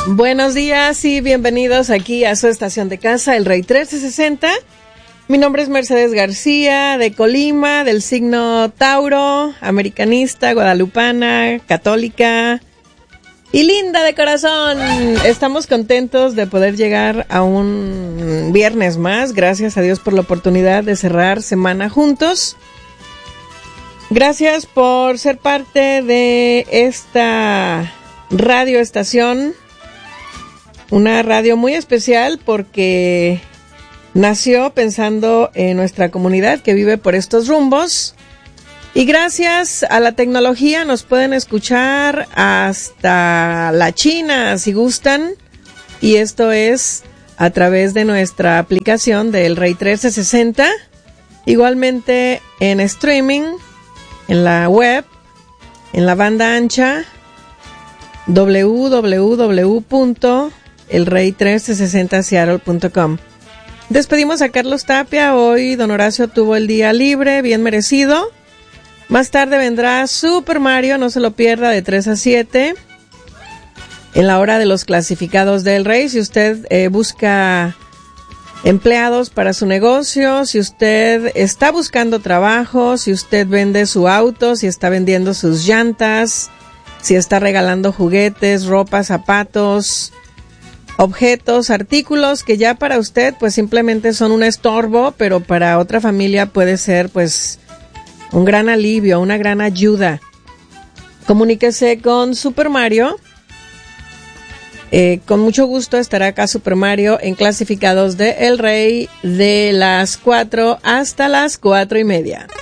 Buenos días y bienvenidos aquí a su estación de casa, El Rey 1360. Mi nombre es Mercedes García, de Colima, del signo Tauro, americanista, guadalupana, católica y linda de corazón. Estamos contentos de poder llegar a un viernes más. Gracias a Dios por la oportunidad de cerrar semana juntos. Gracias por ser parte de esta radioestación. Una radio muy especial porque nació pensando en nuestra comunidad que vive por estos rumbos. Y gracias a la tecnología nos pueden escuchar hasta la China si gustan. Y esto es a través de nuestra aplicación de El Rey 1360. Igualmente en streaming, en la web, en la banda ancha, www.elrey1360seattle.com. Despedimos a Carlos Tapia. Hoy don Horacio tuvo el día libre, bien merecido. Más tarde vendrá Super Mario, no se lo pierda, de 3 a 7, en la hora de los clasificados del Rey. Si usted busca empleados para su negocio, si usted está buscando trabajo, si usted vende su auto, si está vendiendo sus llantas, si está regalando juguetes, ropa, zapatos, objetos, artículos que ya para usted pues simplemente son un estorbo, pero para otra familia puede ser pues un gran alivio, una gran ayuda. Comuníquese con Super Mario. Con mucho gusto estará acá Super Mario en clasificados de El Rey de las 4 hasta las 4:30.